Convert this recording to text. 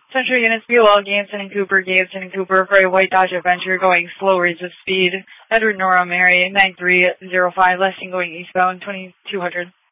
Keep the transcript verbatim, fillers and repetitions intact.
Central units below, Gamson and Cooper, Gamson and Cooper for a white Dodge Adventure going slow rates of speed. Edward Nora Mary, nine three zero five, less than going eastbound, twenty-two hundred.